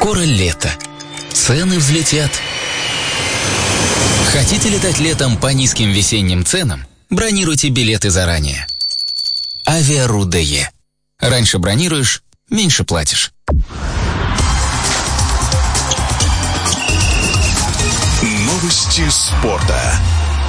Скоро лето. Цены взлетят. Хотите летать летом по низким весенним ценам? Бронируйте билеты заранее. Авиару.де. Раньше бронируешь, меньше платишь. Новости спорта.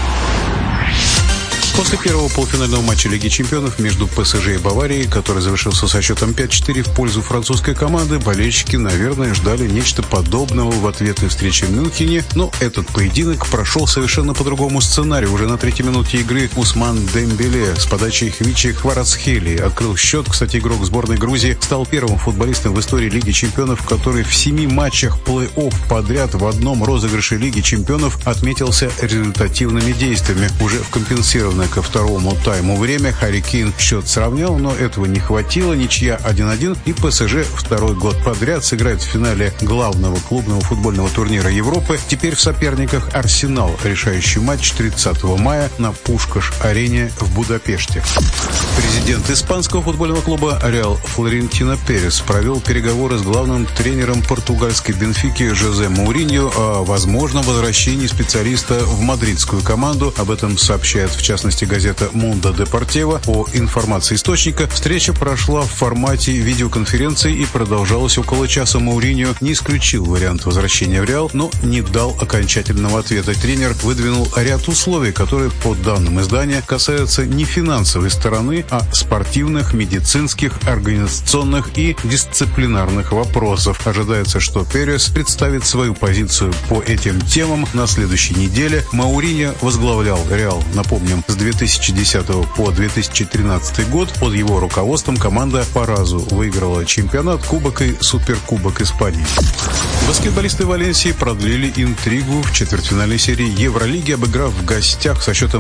После первого полуфинального матча Лиги чемпионов между ПСЖ и Баварией, который завершился со счетом 5-4 в пользу французской команды, болельщики, наверное, ждали нечто подобного в ответной встрече в Мюнхене, но этот поединок прошел совершенно по другому сценарию. Уже на третьей минуте игры Усман Дембеле с подачей Хвичи Кварацхелии открыл счет. Кстати, игрок сборной Грузии стал первым футболистом в истории Лиги чемпионов, который в 7 матчах плей-офф подряд в одном розыгрыше Лиги чемпионов отметился результативными действиями. Уже в компенсированное ко второму тайму время Харри Кейн счет сравнял, но этого не хватило. Ничья 1-1, и ПСЖ второй год подряд сыграет в финале главного клубного футбольного турнира Европы. Теперь в соперниках Арсенал. Решающий матч 30 мая на Пушкаш-арене в Будапеште. Президент испанского футбольного клуба Реал Флорентино Перес провел переговоры с главным тренером португальской Бенфики Жозе Моуриньо о возможном возвращении специалиста в мадридскую команду. Об этом сообщает в частности газета «Мундо Депортиво». По информации источника, встреча прошла в формате видеоконференции и продолжалась около часа. Моуриньо не исключил вариант возвращения в Реал, но не дал окончательного ответа. Тренер выдвинул ряд условий, которые, по данным издания, касаются не финансовой стороны, а спортивных, медицинских, организационных и дисциплинарных вопросов. Ожидается, что Перес представит свою позицию по этим темам на следующей неделе. Моуриньо возглавлял Реал, напомним, с 2010 по 2013 год. Под его руководством команда по разу выиграла чемпионат, кубок и суперкубок Испании. Баскетболисты Валенсии продлили интригу в четвертьфинальной серии Евролиги, обыграв в гостях со счетом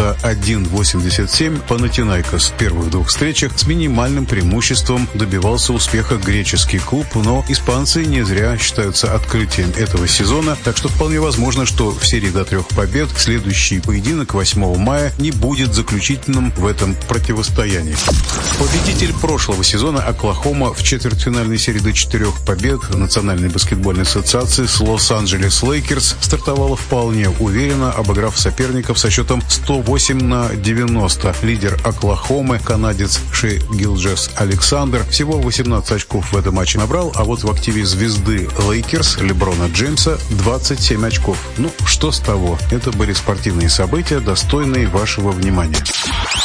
91-87 Панатинайкос. В первых двух встречах с минимальным преимуществом добивался успеха греческий клуб, но испанцы не зря считаются открытием этого сезона, так что вполне возможно, что в серии до 3 побед следующий поединок 8 мая не будет заключительным в этом противостоянии. Победитель прошлого сезона Оклахома в четвертьфинальной серии до 4 побед Национальной баскетбольной ассоциации с Лос-Анджелес Лейкерс стартовала вполне уверенно, обыграв соперников со счетом 108-90. Лидер Оклахомы, канадец Шей Гилджес-Александр, всего 18 очков в этом матче набрал, а вот в активе звезды Лейкерс Леброна Джеймса 27 очков. Ну, что с того? Это были спортивные события, достойные вашего внимания.